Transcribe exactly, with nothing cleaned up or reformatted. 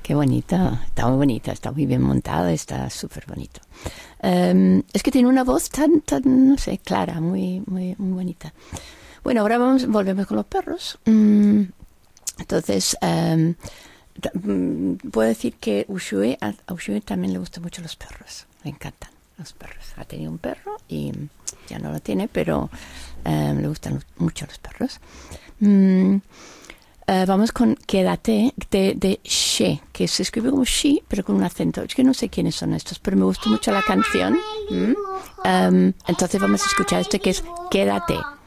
qué bonita. Está muy bonita, está muy bien montada, está súper bonito. Um, es que tiene una voz tan, tan, no sé, clara, muy, muy, muy bonita. Bueno, ahora vamos, volvemos con los perros. Mm, entonces, um, puedo decir que Ushui, a, a Ushui también le gustan mucho los perros. Le encantan los perros. Ha tenido un perro y ya no lo tiene, pero um, le gustan mucho los perros. Mm, uh, vamos con Quédate de, de She, que se escribe como She, pero con un acento. Es que no sé quiénes son estos, pero me gustó mucho la canción. Mm. Um, entonces vamos a escuchar este que es Quédate.